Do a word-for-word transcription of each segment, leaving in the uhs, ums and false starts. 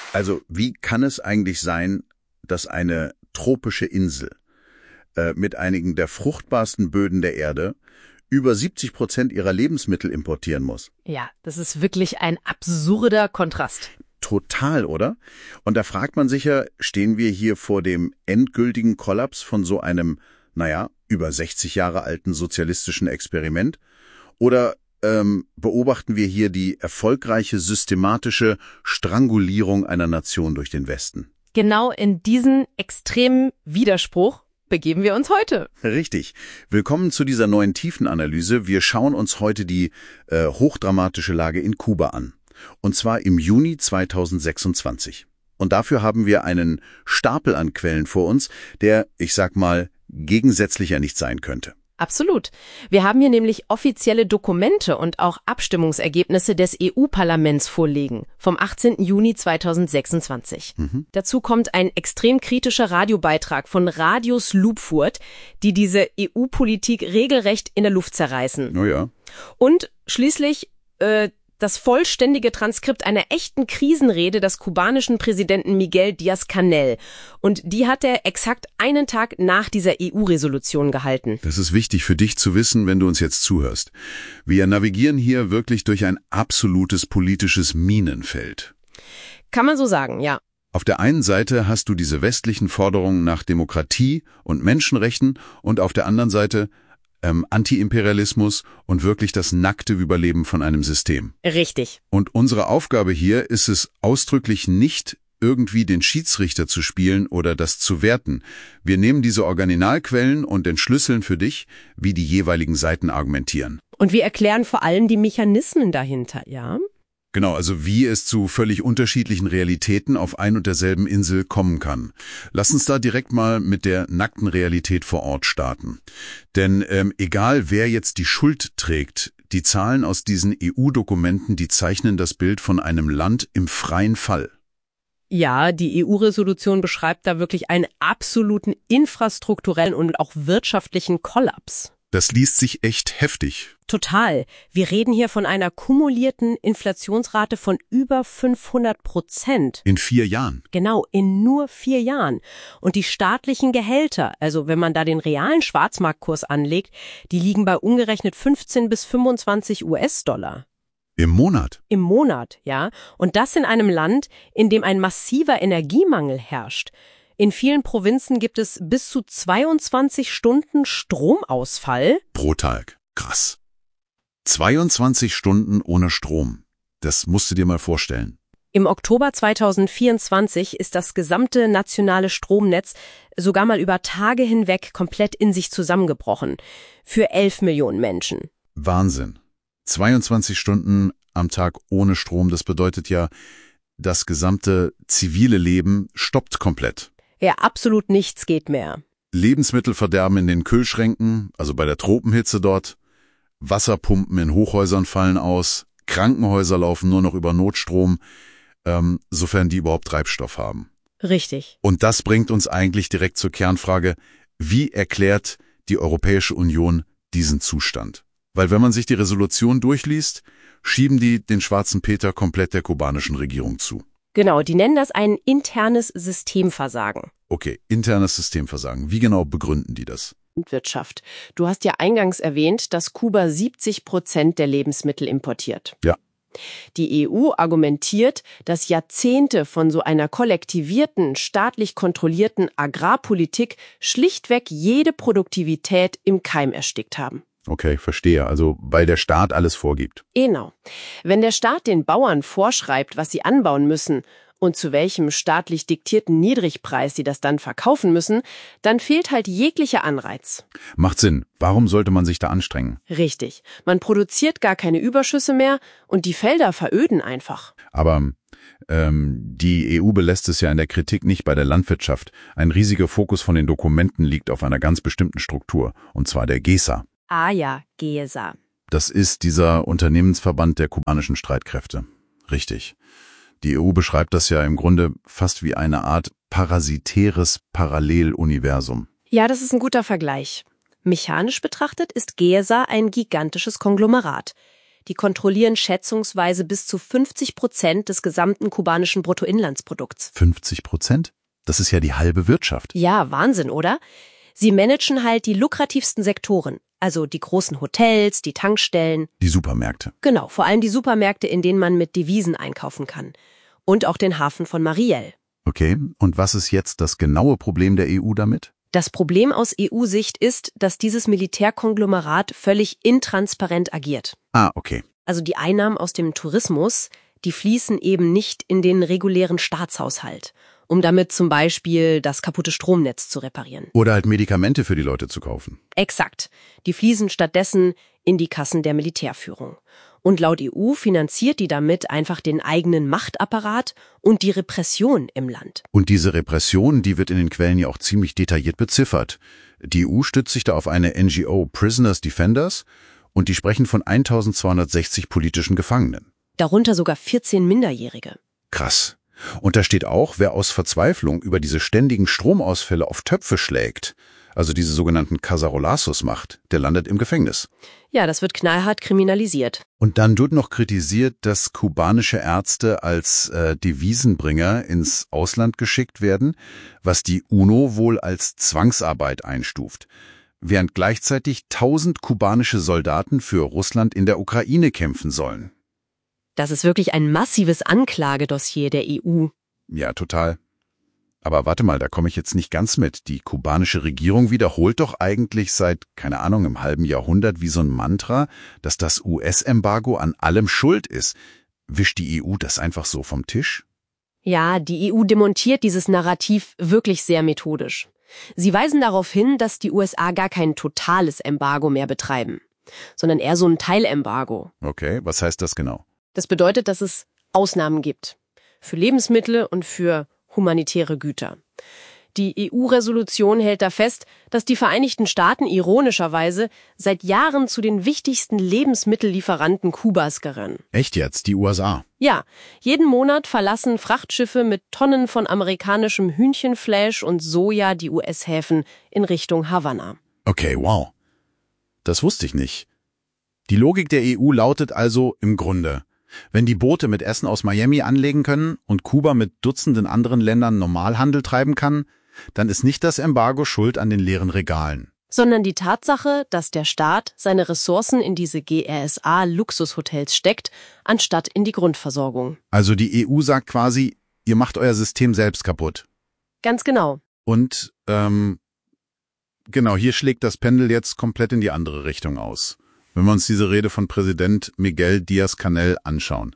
Also wie kann es eigentlich sein, dass eine tropische Insel äh, mit einigen der fruchtbarsten Böden der Erde über siebzig Prozent ihrer Lebensmittel importieren muss? Ja, das ist wirklich ein absurder Kontrast. Total, oder? Und da fragt man sich ja, stehen wir hier vor dem endgültigen Kollaps von so einem, naja, über sechzig Jahre alten sozialistischen Experiment? Oder ähm, beobachten wir hier die erfolgreiche systematische Strangulierung einer Nation durch den Westen? Genau in diesen extremen Widerspruch begeben wir uns heute. Richtig. Willkommen zu dieser neuen Tiefenanalyse. Wir schauen uns heute die äh, hochdramatische Lage in Kuba an. Und zwar im Juni zweitausendsechsundzwanzig. Und dafür haben wir einen Stapel an Quellen vor uns, der, ich sag mal, gegensätzlicher nicht sein könnte. Absolut. Wir haben hier nämlich offizielle Dokumente und auch Abstimmungsergebnisse des E U-Parlaments vorliegen, vom achtzehnten Juni zweitausendsechsundzwanzig. Mhm. Dazu kommt ein extrem kritischer Radiobeitrag von Radio Sloopfurt, die diese E U-Politik regelrecht in der Luft zerreißen. Oh ja. Und schließlich äh, das vollständige Transkript einer echten Krisenrede des kubanischen Präsidenten Miguel Díaz-Canel. Und die hat er exakt einen Tag nach dieser E U-Resolution gehalten. Das ist wichtig für dich zu wissen, wenn du uns jetzt zuhörst. Wir navigieren hier wirklich durch ein absolutes politisches Minenfeld. Kann man so sagen, ja. Auf der einen Seite hast du diese westlichen Forderungen nach Demokratie und Menschenrechten und auf der anderen Seite Ähm, Antiimperialismus und wirklich das nackte Überleben von einem System. Richtig. Und unsere Aufgabe hier ist es ausdrücklich nicht, irgendwie den Schiedsrichter zu spielen oder das zu werten. Wir nehmen diese Originalquellen und entschlüsseln für dich, wie die jeweiligen Seiten argumentieren. Und wir erklären vor allem die Mechanismen dahinter, ja? Genau, also wie es zu völlig unterschiedlichen Realitäten auf ein und derselben Insel kommen kann. Lass uns da direkt mal mit der nackten Realität vor Ort starten. Denn ähm, egal wer jetzt die Schuld trägt, die Zahlen aus diesen E U-Dokumenten, die zeichnen das Bild von einem Land im freien Fall. Ja, die E U-Resolution beschreibt da wirklich einen absoluten infrastrukturellen und auch wirtschaftlichen Kollaps. Das liest sich echt heftig. Total. Wir reden hier von einer kumulierten Inflationsrate von über fünfhundert Prozent. In vier Jahren. Genau, in nur vier Jahren. Und die staatlichen Gehälter, also wenn man da den realen Schwarzmarktkurs anlegt, die liegen bei umgerechnet fünfzehn bis fünfundzwanzig US-Dollar. Im Monat? Im Monat, ja. Und das in einem Land, in dem ein massiver Energiemangel herrscht. In vielen Provinzen gibt es bis zu zweiundzwanzig Stunden Stromausfall. Pro Tag. Krass. zweiundzwanzig Stunden ohne Strom. Das musst du dir mal vorstellen. Im Oktober zweitausendvierundzwanzig ist das gesamte nationale Stromnetz sogar mal über Tage hinweg komplett in sich zusammengebrochen. Für elf Millionen Menschen. Wahnsinn. zweiundzwanzig Stunden am Tag ohne Strom, das bedeutet ja, das gesamte zivile Leben stoppt komplett. Ja, absolut nichts geht mehr. Lebensmittel verderben in den Kühlschränken, also bei der Tropenhitze dort. Wasserpumpen in Hochhäusern fallen aus. Krankenhäuser laufen nur noch über Notstrom, ähm, sofern die überhaupt Treibstoff haben. Richtig. Und das bringt uns eigentlich direkt zur Kernfrage, wie erklärt die Europäische Union diesen Zustand? Weil wenn man sich die Resolution durchliest, schieben die den schwarzen Peter komplett der kubanischen Regierung zu. Genau, die nennen das ein internes Systemversagen. Okay, internes Systemversagen. Wie genau begründen die das? Wirtschaft. Du hast ja eingangs erwähnt, dass Kuba siebzig Prozent der Lebensmittel importiert. Ja. Die E U argumentiert, dass Jahrzehnte von so einer kollektivierten, staatlich kontrollierten Agrarpolitik schlichtweg jede Produktivität im Keim erstickt haben. Okay, verstehe. Also, weil der Staat alles vorgibt. Genau. Wenn der Staat den Bauern vorschreibt, was sie anbauen müssen und zu welchem staatlich diktierten Niedrigpreis sie das dann verkaufen müssen, dann fehlt halt jeglicher Anreiz. Macht Sinn. Warum sollte man sich da anstrengen? Richtig. Man produziert gar keine Überschüsse mehr und die Felder veröden einfach. Aber ähm, die E U belässt es ja in der Kritik nicht bei der Landwirtschaft. Ein riesiger Fokus von den Dokumenten liegt auf einer ganz bestimmten Struktur, und zwar der G E S A. Ah ja, G E S A. Das ist dieser Unternehmensverband der kubanischen Streitkräfte. Richtig. Die E U beschreibt das ja im Grunde fast wie eine Art parasitäres Paralleluniversum. Ja, das ist ein guter Vergleich. Mechanisch betrachtet ist G E S A ein gigantisches Konglomerat. Die kontrollieren schätzungsweise bis zu fünfzig Prozent des gesamten kubanischen Bruttoinlandsprodukts. fünfzig Prozent? Das ist ja die halbe Wirtschaft. Ja, Wahnsinn, oder? Sie managen halt die lukrativsten Sektoren, also die großen Hotels, die Tankstellen. Die Supermärkte. Genau, vor allem die Supermärkte, in denen man mit Devisen einkaufen kann. Und auch den Hafen von Mariel. Okay, und was ist jetzt das genaue Problem der E U damit? Das Problem aus E U-Sicht ist, dass dieses Militärkonglomerat völlig intransparent agiert. Ah, okay. Also die Einnahmen aus dem Tourismus, die fließen eben nicht in den regulären Staatshaushalt, um damit zum Beispiel das kaputte Stromnetz zu reparieren. Oder halt Medikamente für die Leute zu kaufen. Exakt. Die fließen stattdessen in die Kassen der Militärführung. Und laut E U finanziert die damit einfach den eigenen Machtapparat und die Repression im Land. Und diese Repression, die wird in den Quellen ja auch ziemlich detailliert beziffert. Die E U stützt sich da auf eine N G O Prisoners Defenders und die sprechen von eintausendzweihundertsechzig politischen Gefangenen. Darunter sogar vierzehn Minderjährige. Krass. Und da steht auch, wer aus Verzweiflung über diese ständigen Stromausfälle auf Töpfe schlägt, also diese sogenannten Cacerolazos macht, der landet im Gefängnis. Ja, das wird knallhart kriminalisiert. Und dann wird noch kritisiert, dass kubanische Ärzte als äh, Devisenbringer ins Ausland geschickt werden, was die UNO wohl als Zwangsarbeit einstuft, während gleichzeitig tausend kubanische Soldaten für Russland in der Ukraine kämpfen sollen. Das ist wirklich ein massives Anklagedossier der E U. Ja, total. Aber warte mal, da komme ich jetzt nicht ganz mit. Die kubanische Regierung wiederholt doch eigentlich seit, keine Ahnung, im halben Jahrhundert wie so ein Mantra, dass das U S-Embargo an allem schuld ist. Wischt die E U das einfach so vom Tisch? Ja, die E U demontiert dieses Narrativ wirklich sehr methodisch. Sie weisen darauf hin, dass die U S A gar kein totales Embargo mehr betreiben, sondern eher so ein Teilembargo. Okay, was heißt das genau? Das bedeutet, dass es Ausnahmen gibt. Für Lebensmittel und für humanitäre Güter. Die E U-Resolution hält da fest, dass die Vereinigten Staaten ironischerweise seit Jahren zu den wichtigsten Lebensmittellieferanten Kubas gehören. Echt jetzt? Die U S A? Ja, jeden Monat verlassen Frachtschiffe mit Tonnen von amerikanischem Hühnchenfleisch und Soja die U S-Häfen in Richtung Havanna. Okay, wow. Das wusste ich nicht. Die Logik der E U lautet also im Grunde: Wenn die Boote mit Essen aus Miami anlegen können und Kuba mit Dutzenden anderen Ländern Normalhandel treiben kann, dann ist nicht das Embargo schuld an den leeren Regalen. Sondern die Tatsache, dass der Staat seine Ressourcen in diese G R S A-Luxushotels steckt, anstatt in die Grundversorgung. Also die E U sagt quasi, ihr macht euer System selbst kaputt. Ganz genau. Und, ähm, genau, hier schlägt das Pendel jetzt komplett in die andere Richtung aus. Wenn wir uns diese Rede von Präsident Miguel Díaz-Canel anschauen.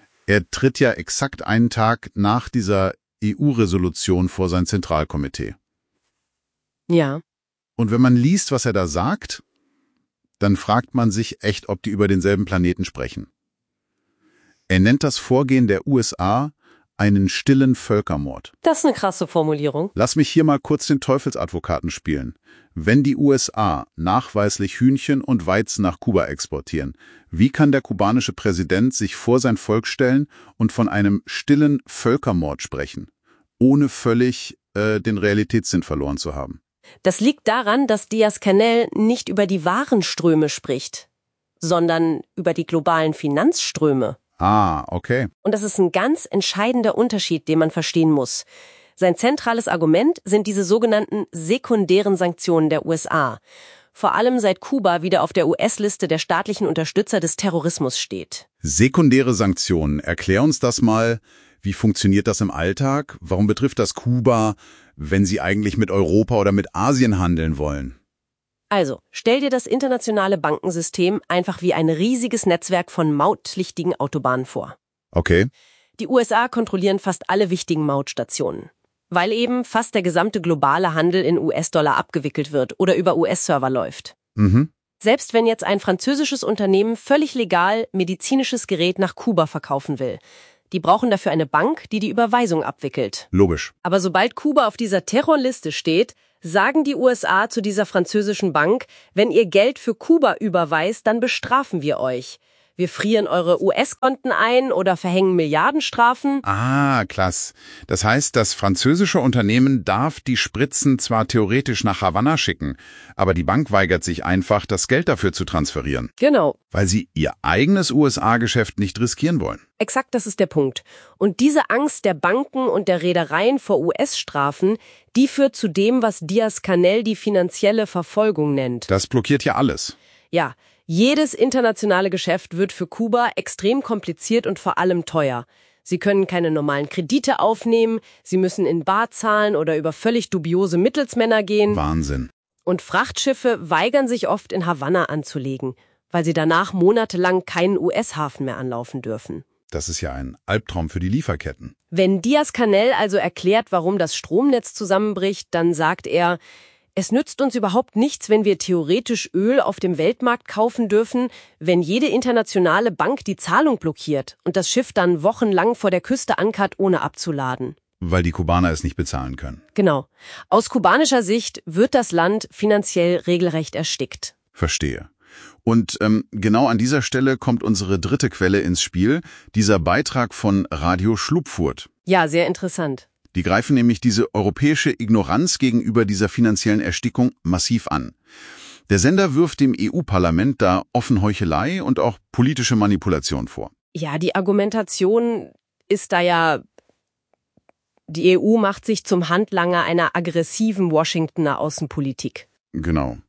Er tritt ja exakt einen Tag nach dieser E U-Resolution vor sein Zentralkomitee. Ja. Und wenn man liest, was er da sagt, dann fragt man sich echt, ob die über denselben Planeten sprechen. Er nennt das Vorgehen der U S A einen stillen Völkermord. Das ist eine krasse Formulierung. Lass mich hier mal kurz den Teufelsadvokaten spielen. Wenn die U S A nachweislich Hühnchen und Weizen nach Kuba exportieren, wie kann der kubanische Präsident sich vor sein Volk stellen und von einem stillen Völkermord sprechen, ohne völlig äh, den Realitätssinn verloren zu haben? Das liegt daran, dass Díaz-Canel nicht über die Warenströme spricht, sondern über die globalen Finanzströme. Ah, okay. Und das ist ein ganz entscheidender Unterschied, den man verstehen muss. Sein zentrales Argument sind diese sogenannten sekundären Sanktionen der U S A. Vor allem seit Kuba wieder auf der U S-Liste der staatlichen Unterstützer des Terrorismus steht. Sekundäre Sanktionen. Erklär uns das mal. Wie funktioniert das im Alltag? Warum betrifft das Kuba, wenn sie eigentlich mit Europa oder mit Asien handeln wollen? Also, stell dir das internationale Bankensystem einfach wie ein riesiges Netzwerk von mautpflichtigen Autobahnen vor. Okay. Die U S A kontrollieren fast alle wichtigen Mautstationen, weil eben fast der gesamte globale Handel in U S-Dollar abgewickelt wird oder über U S-Server läuft. Mhm. Selbst wenn jetzt ein französisches Unternehmen völlig legal medizinisches Gerät nach Kuba verkaufen will, die brauchen dafür eine Bank, die die Überweisung abwickelt. Logisch. Aber sobald Kuba auf dieser Terrorliste steht, sagen die U S A zu dieser französischen Bank, wenn ihr Geld für Kuba überweist, dann bestrafen wir euch. wir frieren eure U S-Konten ein oder verhängen Milliardenstrafen. Ah, klasse. Das heißt, das französische Unternehmen darf die Spritzen zwar theoretisch nach Havanna schicken, aber die Bank weigert sich einfach, das Geld dafür zu transferieren. Genau. Weil sie ihr eigenes U S A-Geschäft nicht riskieren wollen. Exakt, das ist der Punkt. Und diese Angst der Banken und der Reedereien vor U S-Strafen, die führt zu dem, was Diaz-Canel die finanzielle Verfolgung nennt. Das blockiert ja alles. Ja, jedes internationale Geschäft wird für Kuba extrem kompliziert und vor allem teuer. Sie können keine normalen Kredite aufnehmen, sie müssen in bar zahlen oder über völlig dubiose Mittelsmänner gehen. Wahnsinn. Und Frachtschiffe weigern sich oft in Havanna anzulegen, weil sie danach monatelang keinen U S-Hafen mehr anlaufen dürfen. Das ist ja ein Albtraum für die Lieferketten. Wenn Diaz-Canel also erklärt, warum das Stromnetz zusammenbricht, dann sagt er, es nützt uns überhaupt nichts, wenn wir theoretisch Öl auf dem Weltmarkt kaufen dürfen, wenn jede internationale Bank die Zahlung blockiert und das Schiff dann wochenlang vor der Küste ankert, ohne abzuladen. Weil die Kubaner es nicht bezahlen können. Genau. Aus kubanischer Sicht wird das Land finanziell regelrecht erstickt. Verstehe. Und ähm, genau an dieser Stelle kommt unsere dritte Quelle ins Spiel, dieser Beitrag von Radio Schlupfurt. Ja, sehr interessant. Die greifen nämlich diese europäische Ignoranz gegenüber dieser finanziellen Erstickung massiv an. Der Sender wirft dem E U-Parlament da offen Heuchelei und auch politische Manipulation vor. Ja, die Argumentation ist da ja, die E U macht sich zum Handlanger einer aggressiven Washingtoner Außenpolitik. Genau.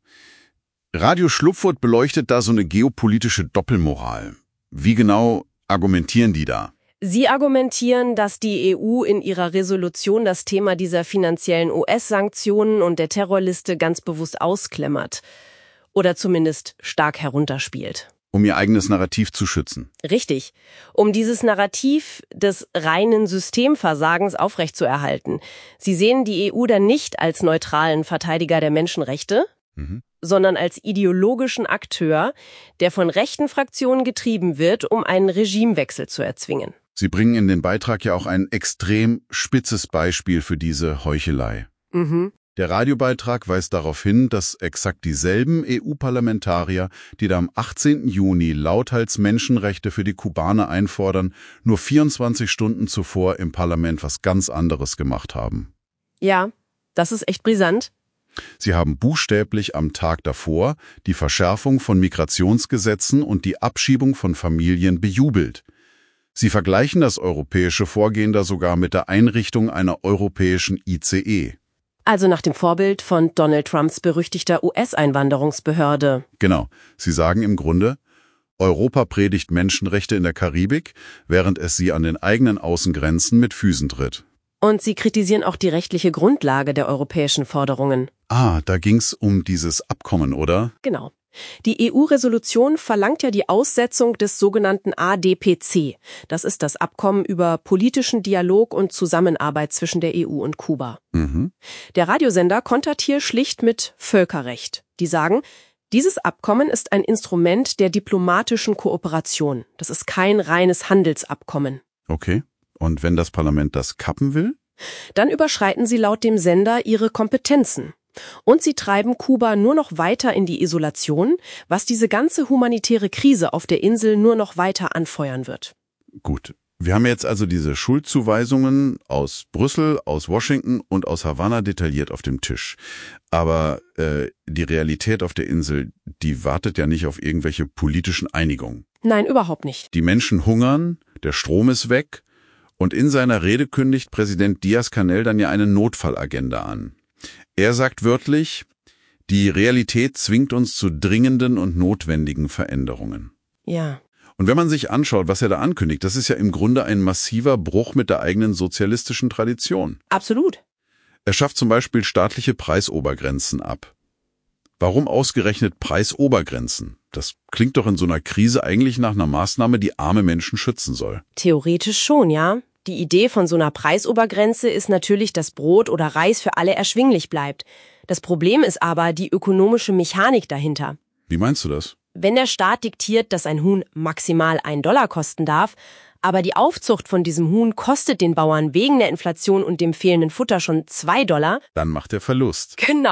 Radio Schlupfurt beleuchtet da so eine geopolitische Doppelmoral. Wie genau argumentieren die da? Sie argumentieren, dass die E U in ihrer Resolution das Thema dieser finanziellen U S-Sanktionen und der Terrorliste ganz bewusst ausklammert. Oder zumindest stark herunterspielt. Um ihr eigenes Narrativ zu schützen. Richtig. Um dieses Narrativ des reinen Systemversagens aufrechtzuerhalten. Sie sehen die E U dann nicht als neutralen Verteidiger der Menschenrechte, mhm. sondern als ideologischen Akteur, der von rechten Fraktionen getrieben wird, um einen Regimewechsel zu erzwingen. Sie bringen in den Beitrag ja auch ein extrem spitzes Beispiel für diese Heuchelei. Mhm. Der Radiobeitrag weist darauf hin, dass exakt dieselben E U-Parlamentarier, die da am achtzehnten Juni lauthals Menschenrechte für die Kubaner einfordern, nur vierundzwanzig Stunden zuvor im Parlament was ganz anderes gemacht haben. Ja, das ist echt brisant. Sie haben buchstäblich am Tag davor die Verschärfung von Migrationsgesetzen und die Abschiebung von Familien bejubelt. Sie vergleichen das europäische Vorgehen da sogar mit der Einrichtung einer europäischen I C E. Also nach dem Vorbild von Donald Trumps berüchtigter U S-Einwanderungsbehörde. Genau. Sie sagen im Grunde, Europa predigt Menschenrechte in der Karibik, während es sie an den eigenen Außengrenzen mit Füßen tritt. Und sie kritisieren auch die rechtliche Grundlage der europäischen Forderungen. Ah, da ging's um dieses Abkommen, oder? Genau. Die E U-Resolution verlangt ja die Aussetzung des sogenannten A D P C. Das ist das Abkommen über politischen Dialog und Zusammenarbeit zwischen der E U und Kuba. Mhm. Der Radiosender kontert hier schlicht mit Völkerrecht. Die sagen, dieses Abkommen ist ein Instrument der diplomatischen Kooperation. Das ist kein reines Handelsabkommen. Okay. Und wenn das Parlament das kappen will? Dann überschreiten sie laut dem Sender ihre Kompetenzen. Und sie treiben Kuba nur noch weiter in die Isolation, was diese ganze humanitäre Krise auf der Insel nur noch weiter anfeuern wird. Gut. Wir haben jetzt also diese Schuldzuweisungen aus Brüssel, aus Washington und aus Havanna detailliert auf dem Tisch. Aber äh, die Realität auf der Insel, die wartet ja nicht auf irgendwelche politischen Einigungen. Nein, überhaupt nicht. Die Menschen hungern, der Strom ist weg und in seiner Rede kündigt Präsident Diaz-Canel dann ja eine Notfallagenda an. Er sagt wörtlich, die Realität zwingt uns zu dringenden und notwendigen Veränderungen. Ja. Und wenn man sich anschaut, was er da ankündigt, das ist ja im Grunde ein massiver Bruch mit der eigenen sozialistischen Tradition. Absolut. Er schafft zum Beispiel staatliche Preisobergrenzen ab. Warum ausgerechnet Preisobergrenzen? Das klingt doch in so einer Krise eigentlich nach einer Maßnahme, die arme Menschen schützen soll. Theoretisch schon, ja. Die Idee von so einer Preisobergrenze ist natürlich, dass Brot oder Reis für alle erschwinglich bleibt. Das Problem ist aber die ökonomische Mechanik dahinter. Wie meinst du das? Wenn der Staat diktiert, dass ein Huhn maximal einen Dollar kosten darf, aber die Aufzucht von diesem Huhn kostet den Bauern wegen der Inflation und dem fehlenden Futter schon zwei Dollar, dann macht er Verlust. Genau.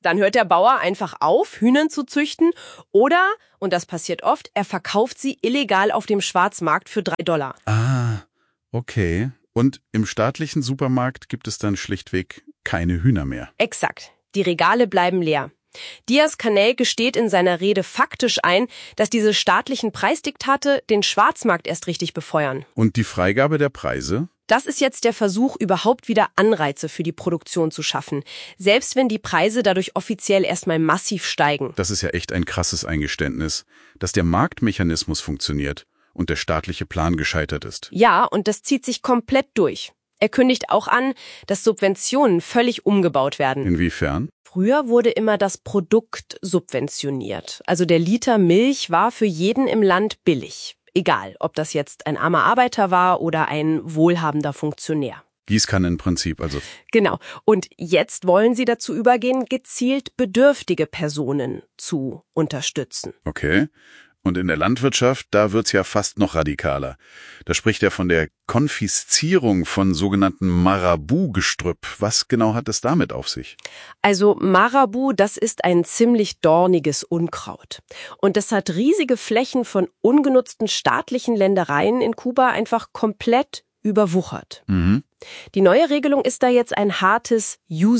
Dann hört der Bauer einfach auf, Hühnern zu züchten oder, und das passiert oft, er verkauft sie illegal auf dem Schwarzmarkt für drei Dollar. Ah, okay. Und im staatlichen Supermarkt gibt es dann schlichtweg keine Hühner mehr. Exakt. Die Regale bleiben leer. Diaz-Canel gesteht in seiner Rede faktisch ein, dass diese staatlichen Preisdiktate den Schwarzmarkt erst richtig befeuern. Und die Freigabe der Preise? Das ist jetzt der Versuch, überhaupt wieder Anreize für die Produktion zu schaffen, selbst wenn die Preise dadurch offiziell erstmal massiv steigen. Das ist ja echt ein krasses Eingeständnis, dass der Marktmechanismus funktioniert und der staatliche Plan gescheitert ist. Ja, und das zieht sich komplett durch. Er kündigt auch an, dass Subventionen völlig umgebaut werden. Inwiefern? Früher wurde immer das Produkt subventioniert. Also der Liter Milch war für jeden im Land billig. Egal, ob das jetzt ein armer Arbeiter war oder ein wohlhabender Funktionär. Gießkannenprinzip also. Genau. Und jetzt wollen sie dazu übergehen, gezielt bedürftige Personen zu unterstützen. Okay. Und in der Landwirtschaft, da wird's ja fast noch radikaler. Da spricht er von der Konfiszierung von sogenannten Marabu-Gestrüpp. Was genau hat es damit auf sich? Also Marabu, das ist ein ziemlich dorniges Unkraut. Und das hat riesige Flächen von ungenutzten staatlichen Ländereien in Kuba einfach komplett überwuchert. Mhm. Die neue Regelung ist da jetzt ein hartes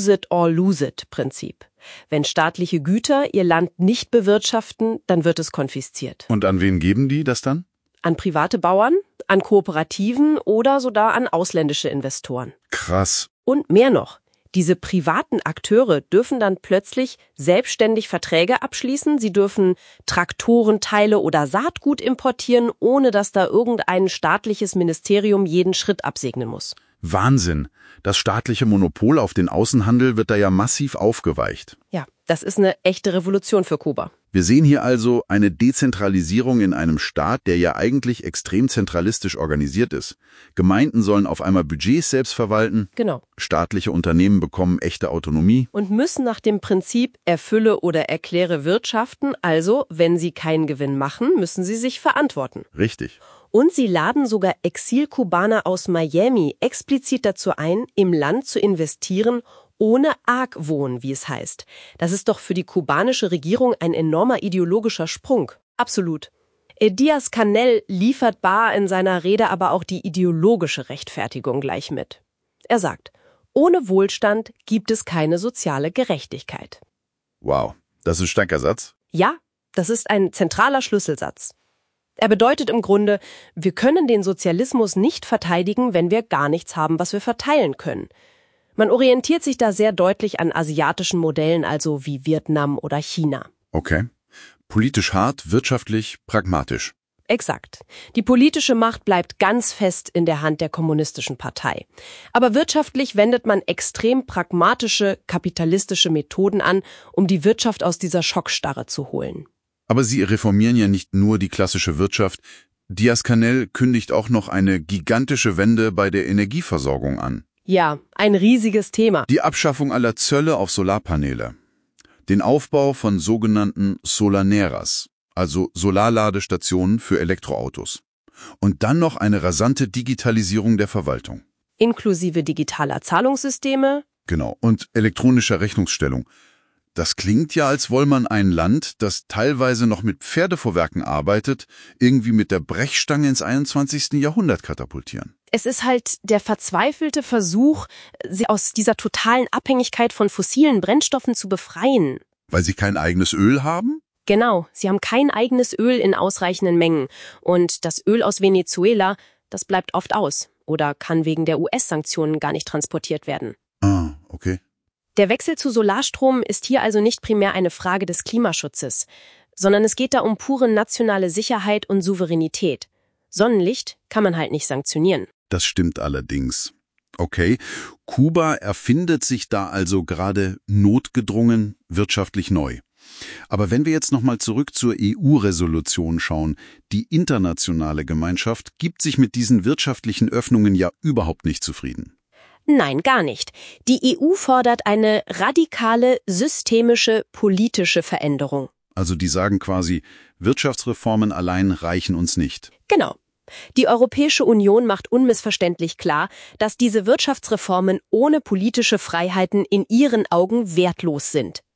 Use-it-or-lose-it-Prinzip. Wenn staatliche Güter ihr Land nicht bewirtschaften, dann wird es konfisziert. Und an wen geben die das dann? An private Bauern, an Kooperativen oder sogar an ausländische Investoren. Krass. Und mehr noch. Diese privaten Akteure dürfen dann plötzlich selbstständig Verträge abschließen. Sie dürfen Traktorenteile oder Saatgut importieren, ohne dass da irgendein staatliches Ministerium jeden Schritt absegnen muss. Wahnsinn. Das staatliche Monopol auf den Außenhandel wird da ja massiv aufgeweicht. Ja, das ist eine echte Revolution für Kuba. Wir sehen hier also eine Dezentralisierung in einem Staat, der ja eigentlich extrem zentralistisch organisiert ist. Gemeinden sollen auf einmal Budgets selbst verwalten. Genau. Staatliche Unternehmen bekommen echte Autonomie. Und müssen nach dem Prinzip erfülle oder erkläre wirtschaften, also wenn sie keinen Gewinn machen, müssen sie sich verantworten. Richtig. Und sie laden sogar Exil-Kubaner aus Miami explizit dazu ein, im Land zu investieren, ohne Argwohn, wie es heißt. Das ist doch für die kubanische Regierung ein enormer ideologischer Sprung. Absolut. Diaz-Canel liefert bar in seiner Rede aber auch die ideologische Rechtfertigung gleich mit. Er sagt, ohne Wohlstand gibt es keine soziale Gerechtigkeit. Wow, das ist ein starker Satz. Ja, das ist ein zentraler Schlüsselsatz. Er bedeutet im Grunde, wir können den Sozialismus nicht verteidigen, wenn wir gar nichts haben, was wir verteilen können. Man orientiert sich da sehr deutlich an asiatischen Modellen, also wie Vietnam oder China. Okay. Politisch hart, wirtschaftlich, pragmatisch. Exakt. Die politische Macht bleibt ganz fest in der Hand der kommunistischen Partei. Aber wirtschaftlich wendet man extrem pragmatische, kapitalistische Methoden an, um die Wirtschaft aus dieser Schockstarre zu holen. Aber sie reformieren ja nicht nur die klassische Wirtschaft. Diaz-Canel kündigt auch noch eine gigantische Wende bei der Energieversorgung an. Ja, ein riesiges Thema. Die Abschaffung aller Zölle auf Solarpaneele. Den Aufbau von sogenannten Solaneras, also Solarladestationen für Elektroautos. Und dann noch eine rasante Digitalisierung der Verwaltung. Inklusive digitaler Zahlungssysteme. Genau, und elektronischer Rechnungsstellung. Das klingt ja, als wolle man ein Land, das teilweise noch mit Pferdevorwerken arbeitet, irgendwie mit der Brechstange ins einundzwanzigsten Jahrhundert katapultieren. Es ist halt der verzweifelte Versuch, sie aus dieser totalen Abhängigkeit von fossilen Brennstoffen zu befreien. Weil sie kein eigenes Öl haben? Genau, sie haben kein eigenes Öl in ausreichenden Mengen. Und das Öl aus Venezuela, das bleibt oft aus oder kann wegen der U S-Sanktionen gar nicht transportiert werden. Ah, okay. Der Wechsel zu Solarstrom ist hier also nicht primär eine Frage des Klimaschutzes, sondern es geht da um pure nationale Sicherheit und Souveränität. Sonnenlicht kann man halt nicht sanktionieren. Das stimmt allerdings. Okay, Kuba erfindet sich da also gerade notgedrungen wirtschaftlich neu. Aber wenn wir jetzt nochmal zurück zur E U-Resolution schauen, die internationale Gemeinschaft gibt sich mit diesen wirtschaftlichen Öffnungen ja überhaupt nicht zufrieden. Nein, gar nicht. Die E U fordert eine radikale, systemische, politische Veränderung. Also die sagen quasi, Wirtschaftsreformen allein reichen uns nicht. Genau. Die Europäische Union macht unmissverständlich klar, dass diese Wirtschaftsreformen ohne politische Freiheiten in ihren Augen wertlos sind.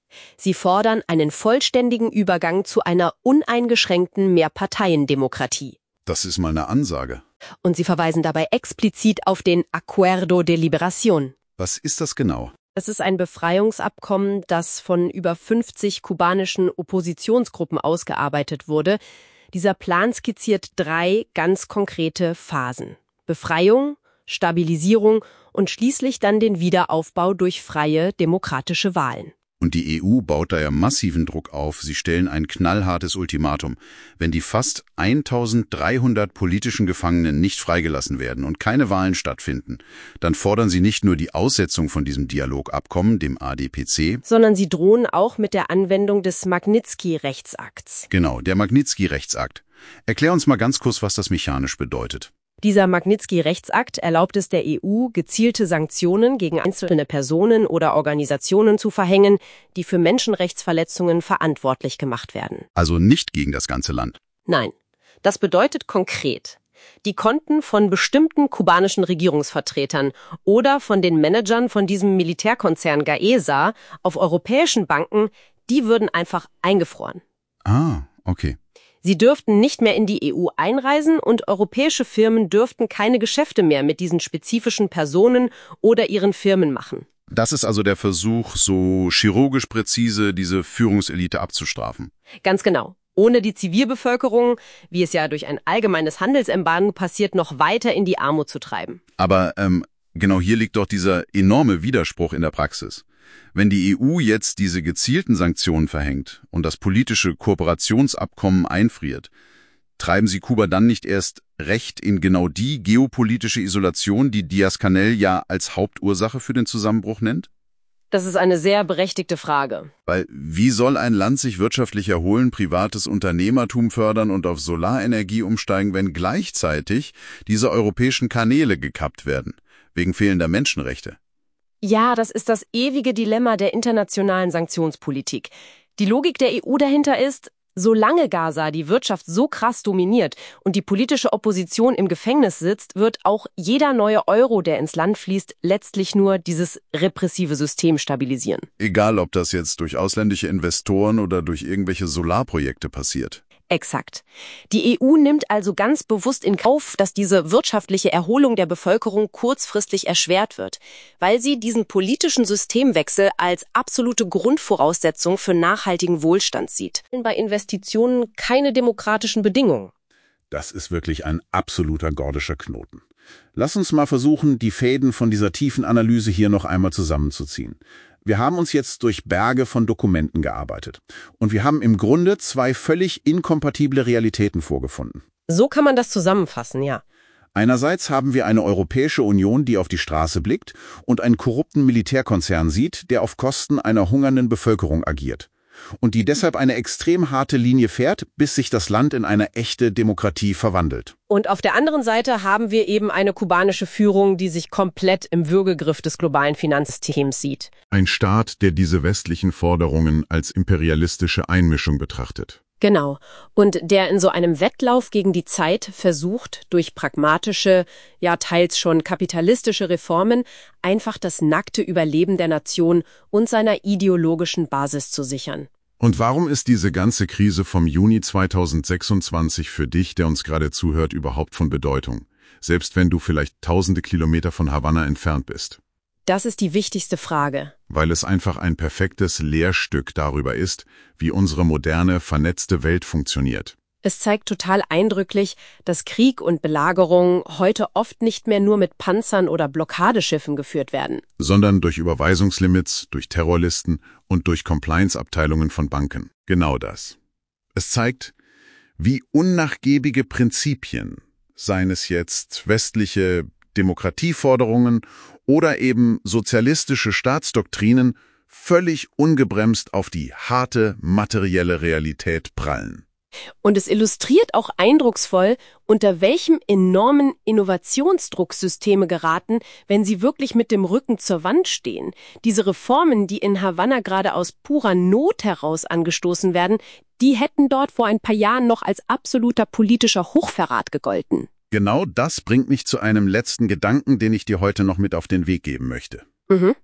Sie fordern einen vollständigen Übergang zu einer uneingeschränkten Mehrparteiendemokratie. Das ist mal eine Ansage. Und sie verweisen dabei explizit auf den Acuerdo de Liberación. Was ist das genau? Es ist ein Befreiungsabkommen, das von über fünfzig kubanischen Oppositionsgruppen ausgearbeitet wurde. Dieser Plan skizziert drei ganz konkrete Phasen: Befreiung, Stabilisierung und schließlich dann den Wiederaufbau durch freie, demokratische Wahlen. Und die E U baut da ja massiven Druck auf. Sie stellen ein knallhartes Ultimatum. Wenn die fast eintausenddreihundert politischen Gefangenen nicht freigelassen werden und keine Wahlen stattfinden, dann fordern sie nicht nur die Aussetzung von diesem Dialogabkommen, dem A D P C, sondern sie drohen auch mit der Anwendung des Magnitsky-Rechtsakts. Genau, der Magnitsky-Rechtsakt. Erklär uns mal ganz kurz, was das mechanisch bedeutet. Dieser Magnitsky-Rechtsakt erlaubt es der E U, gezielte Sanktionen gegen einzelne Personen oder Organisationen zu verhängen, die für Menschenrechtsverletzungen verantwortlich gemacht werden. Also nicht gegen das ganze Land. Nein, das bedeutet konkret: Die Konten von bestimmten kubanischen Regierungsvertretern oder von den Managern von diesem Militärkonzern Gaesa auf europäischen Banken, die würden einfach eingefroren. Ah, okay. Sie dürften nicht mehr in die E U einreisen und europäische Firmen dürften keine Geschäfte mehr mit diesen spezifischen Personen oder ihren Firmen machen. Das ist also der Versuch, so chirurgisch präzise diese Führungselite abzustrafen. Ganz genau. Ohne die Zivilbevölkerung, wie es ja durch ein allgemeines Handelsembargo passiert, noch weiter in die Armut zu treiben. Aber ähm, genau hier liegt doch dieser enorme Widerspruch in der Praxis. Wenn die E U jetzt diese gezielten Sanktionen verhängt und das politische Kooperationsabkommen einfriert, treiben sie Kuba dann nicht erst recht in genau die geopolitische Isolation, die Díaz-Canel ja als Hauptursache für den Zusammenbruch nennt? Das ist eine sehr berechtigte Frage. Weil wie soll ein Land sich wirtschaftlich erholen, privates Unternehmertum fördern und auf Solarenergie umsteigen, wenn gleichzeitig diese europäischen Kanäle gekappt werden, wegen fehlender Menschenrechte? Ja, das ist das ewige Dilemma der internationalen Sanktionspolitik. Die Logik der E U dahinter ist: Solange Gaza die Wirtschaft so krass dominiert und die politische Opposition im Gefängnis sitzt, wird auch jeder neue Euro, der ins Land fließt, letztlich nur dieses repressive System stabilisieren. Egal, ob das jetzt durch ausländische Investoren oder durch irgendwelche Solarprojekte passiert. Exakt. Die E U nimmt also ganz bewusst in Kauf, dass diese wirtschaftliche Erholung der Bevölkerung kurzfristig erschwert wird, weil sie diesen politischen Systemwechsel als absolute Grundvoraussetzung für nachhaltigen Wohlstand sieht. Bei Investitionen keine demokratischen Bedingungen. Das ist wirklich ein absoluter gordischer Knoten. Lass uns mal versuchen, die Fäden von dieser tiefen Analyse hier noch einmal zusammenzuziehen. Wir haben uns jetzt durch Berge von Dokumenten gearbeitet. Und wir haben im Grunde zwei völlig inkompatible Realitäten vorgefunden. So kann man das zusammenfassen, ja. Einerseits haben wir eine Europäische Union, die auf die Straße blickt und einen korrupten Militärkonzern sieht, der auf Kosten einer hungernden Bevölkerung agiert. Und die deshalb eine extrem harte Linie fährt, bis sich das Land in eine echte Demokratie verwandelt. Und auf der anderen Seite haben wir eben eine kubanische Führung, die sich komplett im Würgegriff des globalen Finanzsystems sieht. Ein Staat, der diese westlichen Forderungen als imperialistische Einmischung betrachtet. Genau. Und der in so einem Wettlauf gegen die Zeit versucht, durch pragmatische, ja teils schon kapitalistische Reformen einfach das nackte Überleben der Nation und seiner ideologischen Basis zu sichern. Und warum ist diese ganze Krise vom Juni zweitausendsechsundzwanzig für dich, der uns gerade zuhört, überhaupt von Bedeutung? Selbst wenn du vielleicht tausende Kilometer von Havanna entfernt bist. Das ist die wichtigste Frage. Weil es einfach ein perfektes Lehrstück darüber ist, wie unsere moderne, vernetzte Welt funktioniert. Es zeigt total eindrücklich, dass Krieg und Belagerung heute oft nicht mehr nur mit Panzern oder Blockadeschiffen geführt werden. Sondern durch Überweisungslimits, durch Terrorlisten und durch Compliance-Abteilungen von Banken. Genau das. Es zeigt, wie unnachgiebige Prinzipien, seien es jetzt westliche Demokratieforderungen oder eben sozialistische Staatsdoktrinen, völlig ungebremst auf die harte materielle Realität prallen. Und es illustriert auch eindrucksvoll, unter welchem enormen Innovationsdruck Systeme geraten, wenn sie wirklich mit dem Rücken zur Wand stehen. Diese Reformen, die in Havanna gerade aus purer Not heraus angestoßen werden, die hätten dort vor ein paar Jahren noch als absoluter politischer Hochverrat gegolten. Genau das bringt mich zu einem letzten Gedanken, den ich dir heute noch mit auf den Weg geben möchte. Mhm.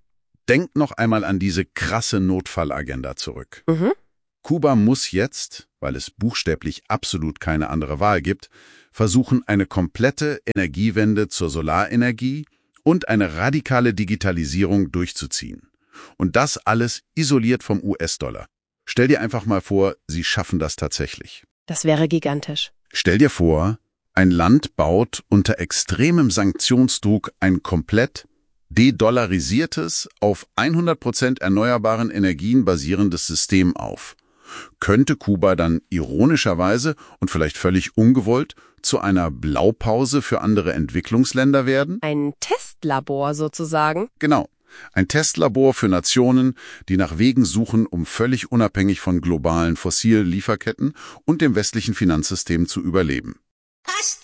Denkt noch einmal an diese krasse Notfallagenda zurück. Mhm. Kuba muss jetzt, weil es buchstäblich absolut keine andere Wahl gibt, versuchen, eine komplette Energiewende zur Solarenergie und eine radikale Digitalisierung durchzuziehen. Und das alles isoliert vom U S-Dollar. Stell dir einfach mal vor, sie schaffen das tatsächlich. Das wäre gigantisch. Stell dir vor, ein Land baut unter extremem Sanktionsdruck ein komplett de-dollarisiertes, auf hundert Prozent erneuerbaren Energien basierendes System auf. Könnte Kuba dann ironischerweise und vielleicht völlig ungewollt zu einer Blaupause für andere Entwicklungsländer werden? Ein Testlabor sozusagen. Genau. Ein Testlabor für Nationen, die nach Wegen suchen, um völlig unabhängig von globalen fossilen Lieferketten und dem westlichen Finanzsystem zu überleben. Passt